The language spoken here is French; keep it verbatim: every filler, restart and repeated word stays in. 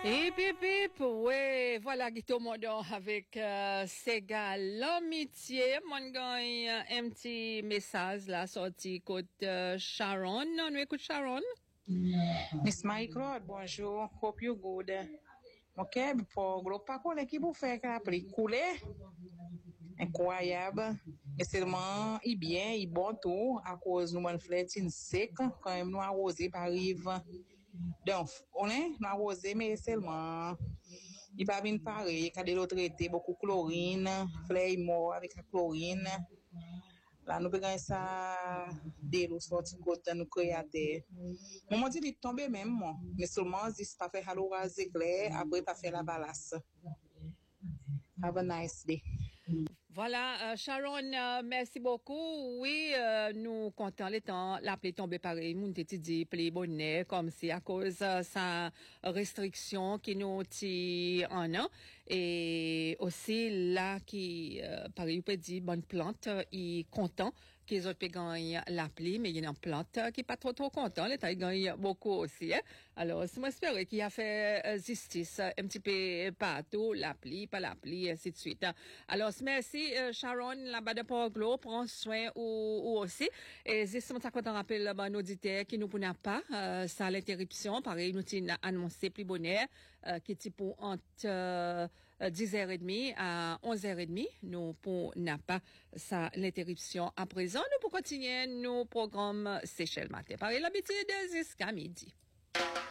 Hip, hip, hip, ouais, voilà, Guito Mondon avec euh, Sega l'amitié. Mon gagne un petit message là, sorti côté euh, Sharon. On écoute Sharon. Miss Microd, bonjour. Hope you good. Ok, pour gros pas qu'on qui vous fait qu'après couler. Incroyable. Mais seulement, il bien, il bon tout, à cause nous, on fait sec, quand même, nous arroser par rive. Donc, on est, nous arroser, mais seulement, il va venir pareil, quand de l'autre été, beaucoup de chlorine, fleur mort avec la chlorine. Là, nous prenons ça, de l'eau sortie côté nous créateur. Mon dit, il tombe même, moi. Mais seulement, il pas fait l'orage éclair, après, pas faire la balasse. Have a nice day. Voilà, euh, Sharon, euh, merci beaucoup. Oui, euh, nous comptons les temps, la pluie tombée pareil, nous t'ai dit pluie bonnet, comme c'est à cause de sa restriction qui nous tient en an. Et aussi, là, qui, euh, pareil, on peut dire, bonne plante, euh, il content qu'ils ont gagné la pluie, mais il y a une plante euh, qui est pas trop, trop content, les tailles gagnent beaucoup aussi, hein. Alors, c'est moi espérer qu'il a fait euh, justice, euh, un petit peu partout, la pluie, pas la pluie, ainsi de suite. Alors, merci, euh, Sharon, là-bas de Port-Glo, prends soin ou, ou aussi. Et justement, ça qu'on rappelle, là-bas, nos auditeurs qui nous n'a pas, euh, ça l'interruption, pareil, nous t'ai annoncé plus bonheur, euh, qui est pour entre, euh, dix heures trente à onze heures trente, nous pour n'a pas ça l'interruption à présent. Nous pour continuer nos programmes Seychelles Matin. Pareil, l'habitude jusqu'à midi.